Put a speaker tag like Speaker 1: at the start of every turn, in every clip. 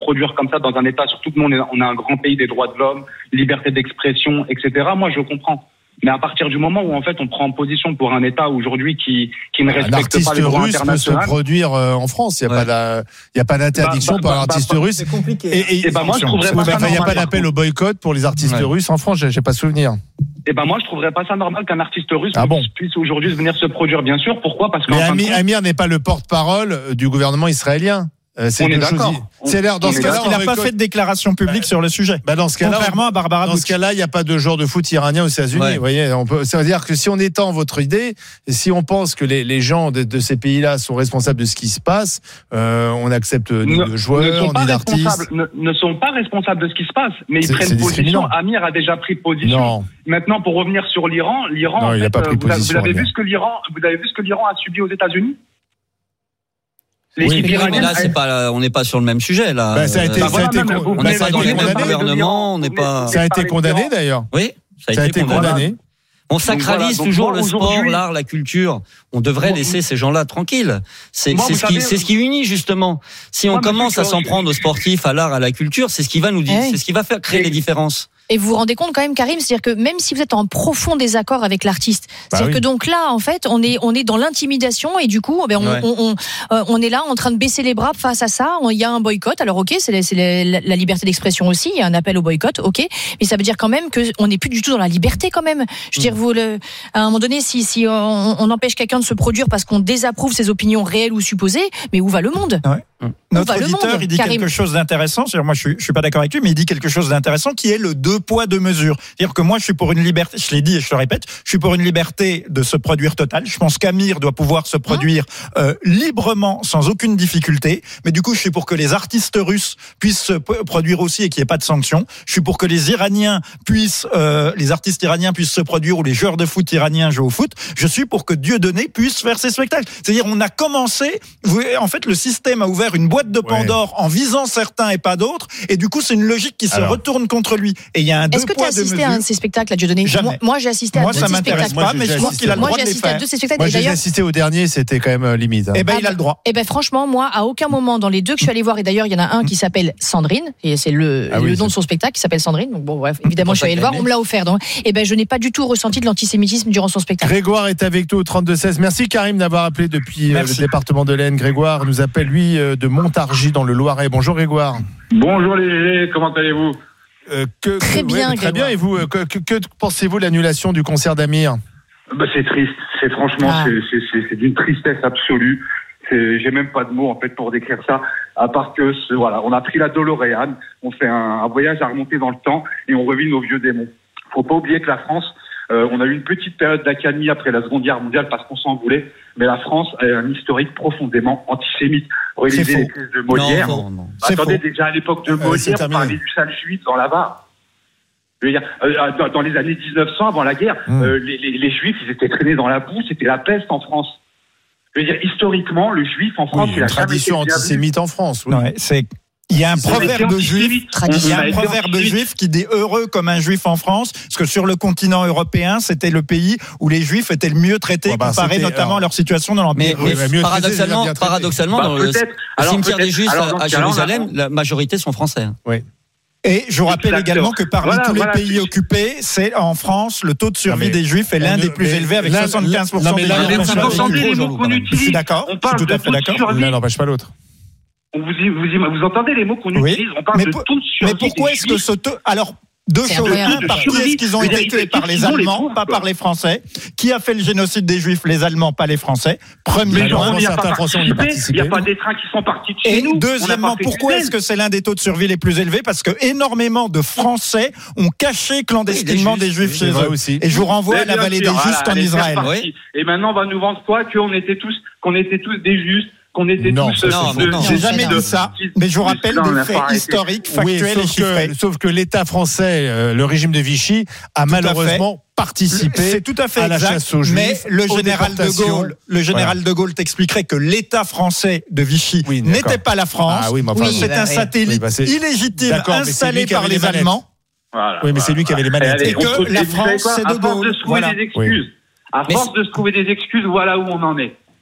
Speaker 1: produire comme ça dans un État, surtout que nous, on est un grand pays des droits de l'homme, liberté d'expression, etc. Moi, je comprends. Mais à partir du moment où en fait on prend position pour un État aujourd'hui qui ne respecte pas les droits internationaux,
Speaker 2: peut se produire en France. Il y a pas d'interdiction pour l'artiste russe.
Speaker 3: C'est compliqué.
Speaker 1: Et moi je trouverais pas ça normal.
Speaker 2: Il n'y a pas d'appel au boycott pour les artistes russes en France. J'ai pas souvenir.
Speaker 1: Et moi je trouverais pas ça normal qu'un artiste russe puisse aujourd'hui venir se produire. Bien sûr. Pourquoi? Parce que
Speaker 2: Amir n'est pas le porte-parole du gouvernement israélien.
Speaker 1: On est d'accord.
Speaker 2: Dans ce cas-là,
Speaker 4: il n'a pas fait de déclaration publique sur le sujet.
Speaker 2: Dans ce cas-là,
Speaker 4: contrairement à Barbara Bush.
Speaker 2: Dans ce cas-là, il n'y a pas de joueur de foot iranien aux États-Unis. Vous voyez, ça veut dire que si on étend votre idée, si on pense que les gens de ces pays-là sont responsables de ce qui se passe, on accepte ni de joueurs, ni d'artistes.
Speaker 1: Ne sont pas responsables de ce qui se passe, mais ils prennent position. Amir a déjà pris position.
Speaker 2: Non.
Speaker 1: Maintenant, pour revenir sur l'Iran,
Speaker 2: non, il n'a pas pris position.
Speaker 1: Vous avez vu ce que l'Iran a subi aux États-Unis?
Speaker 5: Oui, mais là, on n'est pas sur le même sujet, là.
Speaker 2: Ça a été condamné, d'ailleurs.
Speaker 5: Oui, ça a été condamné. On sacralise toujours le sport, l'art, la culture. On devrait laisser ces gens-là tranquilles. C'est ce qui unit, justement. Si on commence à s'en prendre aux sportifs, à l'art, à la culture, c'est ce qui va nous dire, c'est ce qui va faire créer les différences.
Speaker 6: Et vous vous rendez compte quand même, Karim, c'est-à-dire que même si vous êtes en profond désaccord avec l'artiste, c'est-à-dire que donc là, en fait, on est dans l'intimidation et du coup, on est là en train de baisser les bras face à ça. Il y a un boycott. Alors ok, c'est la liberté d'expression aussi. Il y a un appel au boycott, ok, mais ça veut dire quand même que on n'est plus du tout dans la liberté quand même. Je veux dire, à un moment donné, si on empêche quelqu'un de se produire parce qu'on désapprouve ses opinions réelles ou supposées, mais où va le monde?
Speaker 4: Notre auditeur, il dit quelque chose d'intéressant. Moi, je suis pas d'accord avec lui, mais il dit quelque chose d'intéressant qui est le 2 poids 2 mesures. C'est-à-dire que moi, je suis pour une liberté. Je l'ai dit et je le répète. Je suis pour une liberté de se produire totale. Je pense qu'Amir doit pouvoir se produire librement, sans aucune difficulté. Mais du coup, je suis pour que les artistes russes puissent se produire aussi et qu'il n'y ait pas de sanctions. Je suis pour que les artistes iraniens puissent se produire ou les joueurs de foot iraniens jouent au foot. Je suis pour que Dieudonné puisse faire ses spectacles. C'est-à-dire, on a commencé. En fait, le système a ouvert une boîte de Pandore en visant certains et pas d'autres, et du coup c'est une logique qui se retourne contre lui. Et il y a un 2 poids 2 mesures. Est-ce que tu as assisté à un de ces spectacles, Dieudonné?
Speaker 6: Moi j'ai assisté à 2 de ces spectacles.
Speaker 4: Mais je pense qu'il a le droit de les faire.
Speaker 2: Moi j'ai assisté au dernier, c'était quand même limite.
Speaker 4: Il a le droit.
Speaker 6: Franchement, moi à aucun moment dans les 2 que je suis allée voir, et d'ailleurs il y en a un qui s'appelle Sandrine, et c'est le nom de son spectacle qui s'appelle Sandrine. Donc bon, bref, évidemment je suis allée le voir, on me l'a offert. Donc, je n'ai pas du tout ressenti de l'antisémitisme durant son spectacle.
Speaker 2: Grégoire est avec nous au 32-16. Merci Karim d'avoir appelé depuis le département de l'Aisne. Grégoire nous appelle lui de Montargis dans le Loiret. Bonjour Grégoire.
Speaker 7: Bonjour les GG, comment allez-vous?
Speaker 6: Très bien.
Speaker 2: Très bien. Et vous, que pensez-vous de l'annulation du concert d'Amir?
Speaker 7: C'est triste. C'est franchement, c'est d'une tristesse absolue. J'ai même pas de mots en fait pour décrire ça, à part que on a pris la DeLorean, on fait un voyage à remonter dans le temps et on revit nos vieux démons. Faut pas oublier que la France, on a eu une petite période d'accalmie après la Seconde Guerre mondiale parce qu'on s'en voulait, mais la France a un historique profondément antisémite. Relisez les pièces de Molière.
Speaker 5: Non.
Speaker 7: Attendez, déjà à l'époque de Molière, on parlait du sale juif dans la Var. Je veux dire, dans les années 1900, avant la guerre, les juifs, ils étaient traînés dans la boue, c'était la peste en France. Je veux dire, historiquement, le juif en France,
Speaker 2: il y a une tradition antisémite en France. Oui.
Speaker 4: Il y a un proverbe juif qui dit heureux comme un juif en France, parce que sur le continent européen, c'était le pays où les juifs étaient le mieux traités, comparé notamment à leur situation dans l'Empire russe.
Speaker 5: Paradoxalement, dans le cimetière des Juifs à Jérusalem, la majorité sont français.
Speaker 2: Oui.
Speaker 4: Et je vous rappelle également que parmi tous les pays occupés, c'est en France, le taux de survie des Juifs est l'un des plus élevés avec 75% des Juifs.
Speaker 7: Vous entendez les mots qu'on utilise?
Speaker 4: Je suis d'accord, je suis tout à fait d'accord.
Speaker 2: L'un n'empêche pas l'autre.
Speaker 7: Vous entendez les mots qu'on utilise? On parle de taux de survie.
Speaker 4: Mais pourquoi est-ce que ce taux... Alors, deux choses. Par qui est-ce qu'ils ont été tués? Par les Allemands, pas par les Français. Qui a fait le génocide des Juifs? Les Allemands, pas les Français. Premier point.
Speaker 7: Il n'y a pas des trains qui sont partis de chez nous.
Speaker 4: Et deuxièmement, pourquoi est-ce que c'est l'un des taux de survie les plus élevés? Parce que énormément de Français ont caché clandestinement des Juifs chez eux. Et je vous renvoie à la vallée des Justes en Israël.
Speaker 7: Et maintenant, on va nous vendre quoi? Qu'on était tous des Justes, qu'on était tous...
Speaker 4: Non, j'ai jamais dit ça, mais je vous rappelle des faits historiques, factuels et chiffrés.
Speaker 2: Sauf que l'État français, le régime de Vichy, a malheureusement participé à la chasse aux Juifs.
Speaker 4: Mais le général de Gaulle t'expliquerait que l'État français de Vichy n'était pas la France. C'est un satellite illégitime installé par les Allemands.
Speaker 2: Oui, mais c'est lui qui avait les manettes.
Speaker 4: Et que la France, c'est de Gaulle.
Speaker 7: À force de se trouver des excuses, voilà où on en est.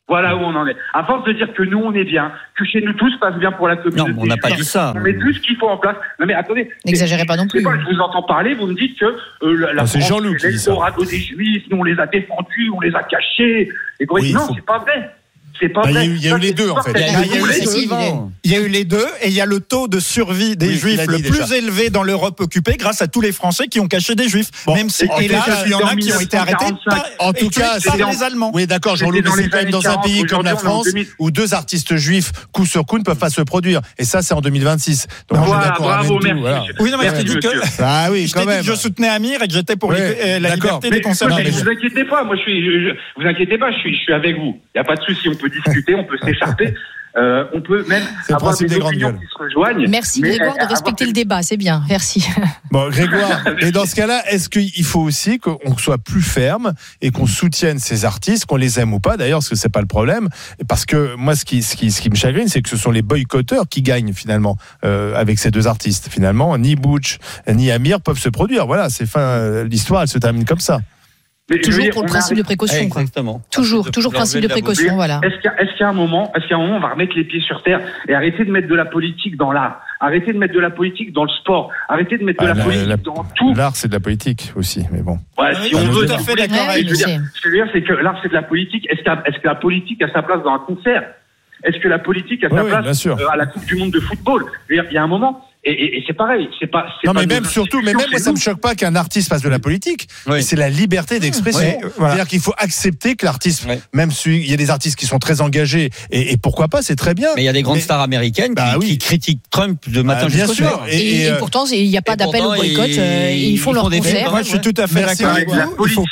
Speaker 7: Voilà où on en est. À force de dire que nous, on est bien, que chez nous, tout se passe bien pour la communauté.
Speaker 5: Non, on n'a pas dit ça.
Speaker 7: On met tout ce qu'il faut en place. Non, mais attendez.
Speaker 6: N'exagérez pas non plus.
Speaker 7: Je vous entends parler, vous me dites que
Speaker 2: c'est Jean-Luc qui dit ça.
Speaker 7: l'Eldorado des Juifs, nous, on les a défendus, on les a cachés. Et non, c'est pas vrai. C'est pas vrai.
Speaker 2: Il y a eu les deux, en fait.
Speaker 4: Il y a eu les deux, et il y a le taux de survie des Juifs le plus élevé dans l'Europe occupée grâce à tous les Français qui ont caché des Juifs. Même si, et là, il y en a qui ont été arrêtés
Speaker 2: en tout cas,
Speaker 4: par les Allemands.
Speaker 2: Oui, d'accord, Jean-Loup, mais c'est quand même dans un pays comme la France où 2 artistes juifs, coup sur coup, ne peuvent pas se produire. Et ça, c'est en 2026. Donc,
Speaker 7: voilà, bravo, merci.
Speaker 4: Oui, non, mais je t'ai dit que je soutenais Amir et que j'étais pour la liberté des concerts.
Speaker 7: Ne vous inquiétez pas, moi, vous inquiétez pas, je suis avec vous. Il n'y a pas de souci, on peut discuter, on peut s'écharper. On peut même avoir des opinions qui se rejoignent.
Speaker 6: Merci Grégoire de respecter le débat, c'est bien, merci.
Speaker 2: Bon, Grégoire, et dans ce cas-là, est-ce qu'il faut aussi qu'on soit plus ferme et qu'on soutienne ces artistes, qu'on les aime ou pas d'ailleurs, parce que c'est pas le problème, parce que moi ce qui me chagrine, c'est que ce sont les boycotteurs qui gagnent finalement avec ces 2 artistes. Finalement, ni Butch ni Amir peuvent se produire. Voilà, c'est fin, l'histoire elle se termine comme ça.
Speaker 6: Mais toujours pour le principe de précaution.
Speaker 5: Exactement.
Speaker 6: Toujours principe de précaution, voilà.
Speaker 7: Est-ce qu'à un moment, on va remettre les pieds sur terre et arrêter de mettre de la politique dans l'art, arrêter de mettre de la polique dans le sport, arrêter de mettre de la politique dans tout.
Speaker 2: L'art, c'est de la politique aussi, mais bon.
Speaker 7: Ouais, si on veut,
Speaker 4: tout à fait d'accord.
Speaker 7: Ce que je veux dire, c'est que l'art, c'est de la politique. Est-ce que la politique a sa place dans un concert? Est-ce que la politique a sa place à la Coupe du Monde de football? Il y a un moment. Et c'est pareil, c'est pas.
Speaker 2: Non, mais même surtout, moi, ça me choque pas qu'un artiste fasse de la politique. Oui. C'est la liberté d'expression. Oui, voilà. C'est-à-dire qu'il faut accepter que l'artiste, même il y a des artistes qui sont très engagés, et pourquoi pas, c'est très bien.
Speaker 5: Mais il y a des grandes stars américaines qui critiquent Trump de matin jusqu'au soir.
Speaker 6: Et pourtant, il n'y a pas d'appel au boycott. Ils font leur concert.
Speaker 4: Moi, je suis tout à fait d'accord avec vous.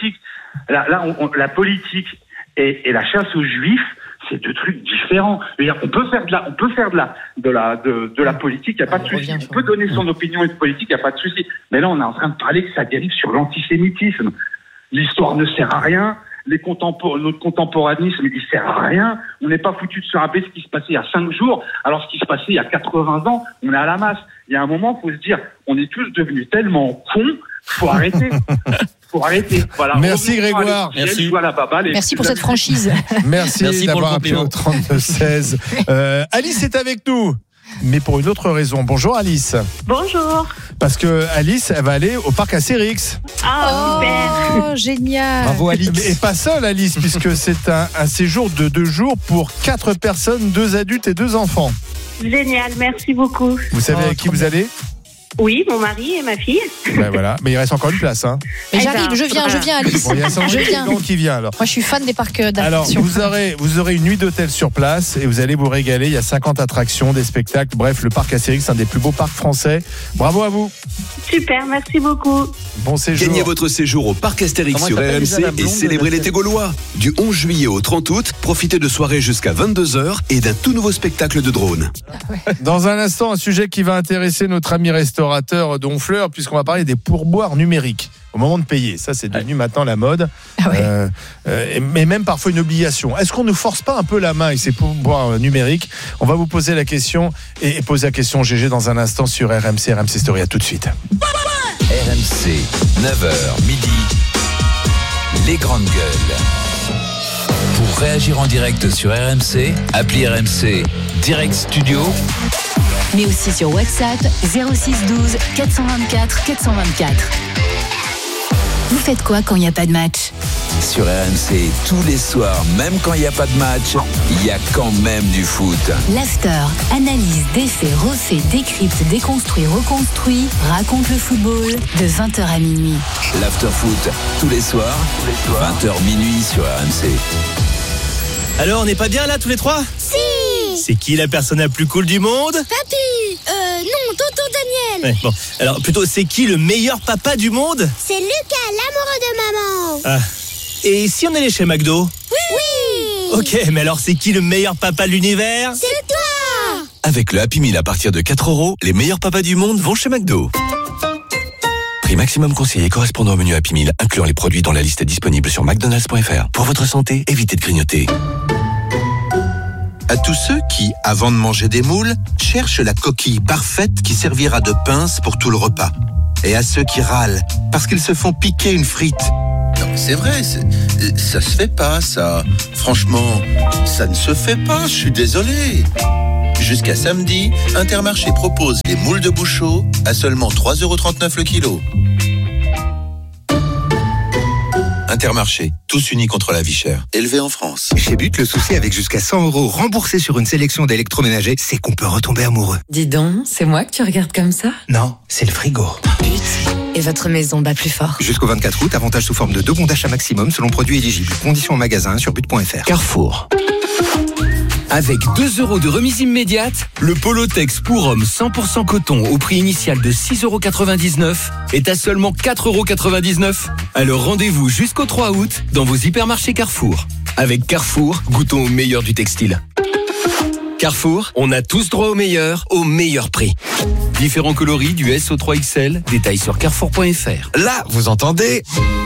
Speaker 7: La politique et la chasse aux Juifs. C'est 2 trucs différents. On peut faire de la politique, il n'y a pas de souci. On peut donner son opinion et de politique, il n'y a pas de souci. Mais là, on est en train de parler que ça dérive sur l'antisémitisme. L'histoire ne sert à rien. Notre contemporanisme, il sert à rien. On n'est pas foutu de se rappeler ce qui se passait il y a 5 jours. Alors, ce qui se passait il y a 80 ans, on est à la masse. Il y a un moment, il faut se dire, on est tous devenus tellement cons, faut arrêter. Voilà.
Speaker 2: Merci Grégoire.
Speaker 6: Merci pour cette franchise.
Speaker 2: Merci d'avoir appelé au 32-16. Alice est avec nous, mais pour une autre raison. Bonjour Alice.
Speaker 3: Bonjour.
Speaker 2: Parce que Alice, elle va aller au parc Astérix.
Speaker 3: Super.
Speaker 6: Oh, génial.
Speaker 2: Bravo Alice. Et pas seule Alice, puisque c'est un séjour de 2 jours pour 4 personnes, 2 adultes et 2 enfants.
Speaker 3: Génial, merci beaucoup.
Speaker 2: Vous savez avec qui vous allez ?
Speaker 3: Oui, mon mari et ma fille.
Speaker 2: Ben voilà, mais il reste encore une place. Hein.
Speaker 6: Mais j'arrive, je viens Alice.
Speaker 2: Bon, il y a qui vient alors.
Speaker 6: Moi je suis fan des parcs d'attractions.
Speaker 2: Alors vous aurez une nuit d'hôtel sur place et vous allez vous régaler. Il y a 50 attractions, des spectacles. Bref, le parc Astérix, c'est un des plus beaux parcs français. Bravo à vous.
Speaker 3: Super, merci beaucoup.
Speaker 2: Bon séjour.
Speaker 8: Gagnez votre séjour au parc Astérix sur RMC et célébrez l'été gaulois. Du 11 juillet au 30 août, profitez de soirées jusqu'à 22h et d'un tout nouveau spectacle de drone.
Speaker 2: Dans un instant, un sujet qui va intéresser notre ami restaurateur d'Honfleur, puisqu'on va parler des pourboires numériques au moment de payer. Ça, c'est devenu maintenant la mode. Mais même parfois une obligation. Est-ce qu'on ne force pas un peu la main avec ces pourboires numériques ? On va vous poser la question et poser la question GG dans un instant sur RMC Story. À tout de suite.
Speaker 9: RMC, 9h midi, les grandes gueules. Pour réagir en direct sur RMC, appelez RMC Direct Studio.
Speaker 10: Mais aussi sur WhatsApp 06 12 424 424. Vous faites quoi quand il n'y a pas de match ?
Speaker 9: Sur RMC, tous les soirs, même quand il n'y a pas de match, il y a quand même du foot.
Speaker 10: L'after, analyse, défait, refait, décrypte, déconstruit, reconstruit, raconte le football de 20h à minuit.
Speaker 9: L'after foot, tous les soirs, 20h minuit sur RMC.
Speaker 11: Alors, on n'est pas bien là tous les 3 ?
Speaker 12: Si.
Speaker 11: C'est qui la personne la plus cool du monde ?
Speaker 12: Papy. Non, tonton Daniel.
Speaker 11: Ouais, bon, alors plutôt, c'est qui le meilleur papa du monde ?
Speaker 12: C'est Lucas, l'amoureux de maman.
Speaker 11: Ah. Et si on allait chez McDo ?
Speaker 12: Oui.
Speaker 11: Ok, mais alors c'est qui le meilleur papa de l'univers ?
Speaker 12: C'est toi.
Speaker 8: Avec le Happy Meal à partir de 4€, les meilleurs papas du monde vont chez McDo. Prix maximum conseillé correspondant au menu Happy Meal, incluant les produits dans la liste disponible sur McDonald's.fr. Pour votre santé, évitez de grignoter.
Speaker 13: À tous ceux qui, avant de manger des moules, cherchent la coquille parfaite qui servira de pince pour tout le repas. Et à ceux qui râlent parce qu'ils se font piquer une frite. c'est vrai, ça se fait pas, ça. Franchement, ça ne se fait pas, je suis désolé. Jusqu'à samedi, Intermarché propose les moules de Bouchot à seulement 3,39 € le kilo. Intermarché, tous unis contre la vie chère. Élevé en France.
Speaker 14: Chez But, le souci avec jusqu'à 100 € remboursés sur une sélection d'électroménagers, c'est qu'on peut retomber amoureux.
Speaker 15: Dis donc, c'est moi que tu regardes comme ça ?
Speaker 14: Non, c'est le frigo.
Speaker 15: But. Et votre maison bat plus fort.
Speaker 14: Jusqu'au 24 août, avantage sous forme de 2 bons d'achat maximum selon produit éligible. Conditions en magasin sur but.fr.
Speaker 9: Carrefour. Avec 2 € de remise immédiate, le Polotex pour homme 100% coton au prix initial de 6,99 € est à seulement 4,99 €. Alors rendez-vous jusqu'au 3 août dans vos hypermarchés Carrefour. Avec Carrefour, goûtons au meilleur du textile. Carrefour, on a tous droit au meilleur prix. Différents coloris du S au 3XL, détails sur carrefour.fr.
Speaker 16: Là, vous entendez ?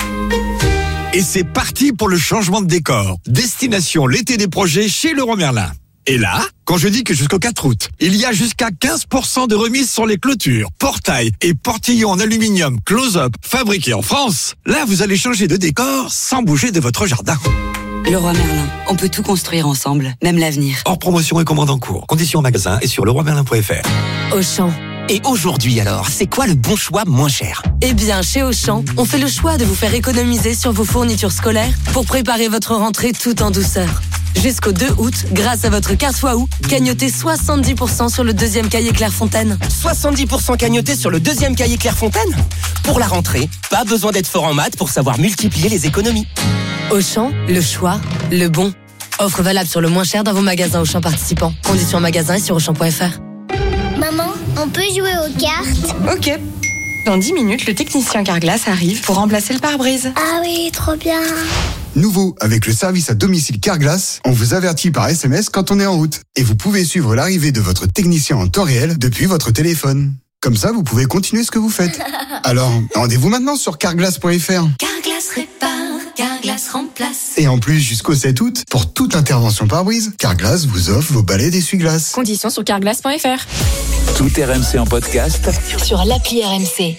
Speaker 16: Et c'est parti pour le changement de décor. Destination l'été des projets chez Leroy Merlin. Et là, quand je dis que jusqu'au 4 août, il y a jusqu'à 15% de remise sur les clôtures, portails et portillons en aluminium close-up fabriqués en France, là vous allez changer de décor sans bouger de votre jardin.
Speaker 15: Leroy Merlin, on peut tout construire ensemble, même l'avenir.
Speaker 16: Hors promotion et commande en cours. Conditions en magasin et sur leroymerlin.fr.
Speaker 15: Auchan.
Speaker 17: Et aujourd'hui alors, c'est quoi le bon choix moins cher ?
Speaker 15: Eh bien, chez Auchan, on fait le choix de vous faire économiser sur vos fournitures scolaires pour préparer votre rentrée tout en douceur. Jusqu'au 2 août, grâce à votre carte Waouh, cagnotez 70% sur le deuxième cahier Clairefontaine.
Speaker 17: 70% cagnoté sur le deuxième cahier Clairefontaine ? Pour la rentrée, pas besoin d'être fort en maths pour savoir multiplier les économies.
Speaker 15: Auchan, le choix, le bon. Offre valable sur le moins cher dans vos magasins Auchan participants. Conditions en magasin et sur Auchan.fr.
Speaker 12: Maman, on peut jouer aux cartes ?
Speaker 18: Ok. Dans 10 minutes, le technicien Carglass arrive pour remplacer le pare-brise.
Speaker 12: Ah oui, trop bien.
Speaker 19: Nouveau, avec le service à domicile Carglass, on vous avertit par SMS quand on est en route. Et vous pouvez suivre l'arrivée de votre technicien en temps réel depuis votre téléphone. Comme ça, vous pouvez continuer ce que vous faites. Alors, rendez-vous maintenant sur carglass.fr.
Speaker 10: Carglass répare, Carglass remplace.
Speaker 19: Et en plus, jusqu'au 7 août, pour toute intervention pare-brise, Carglass vous offre vos balais d'essuie-glace.
Speaker 18: Conditions sur carglass.fr.
Speaker 9: Tout RMC en podcast
Speaker 10: Sur l'appli RMC.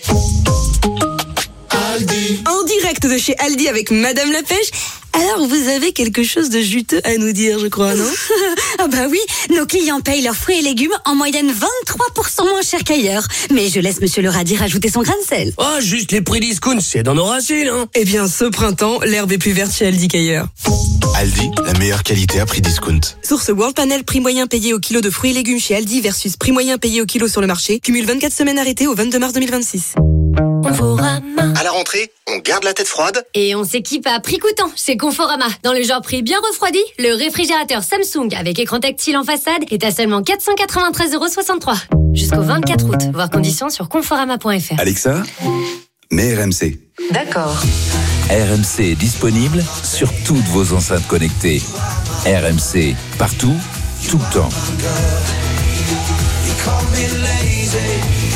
Speaker 20: Aldi. En direct de chez Aldi avec Madame la Pêche. Alors, vous avez quelque chose de juteux à nous dire, je crois, non?
Speaker 21: Ah bah oui, nos clients payent leurs fruits et légumes en moyenne 23% moins cher qu'ailleurs. Mais je laisse Monsieur le radis rajouter son grain de sel.
Speaker 11: Oh, juste les prix discount, c'est dans nos racines, hein.
Speaker 20: Eh bien, ce printemps, l'herbe est plus verte chez Aldi qu'ailleurs.
Speaker 13: Aldi, la meilleure qualité à prix discount.
Speaker 20: Source World Panel, prix moyen payé au kilo de fruits et légumes chez Aldi versus prix moyen payé au kilo sur le marché. Cumule 24 semaines arrêtées au 22 mars 2026.
Speaker 22: Conforama. À la rentrée, on garde la tête froide
Speaker 21: Et on s'équipe à prix coûtant chez Conforama. Dans le genre prix bien refroidi, le réfrigérateur Samsung avec écran tactile en façade est à seulement 493,63 €. Jusqu'au 24 août. Voir conditions sur conforama.fr.
Speaker 9: Alexa, mets RMC.
Speaker 21: D'accord.
Speaker 9: RMC est disponible sur toutes vos enceintes connectées. RMC, partout, tout le temps.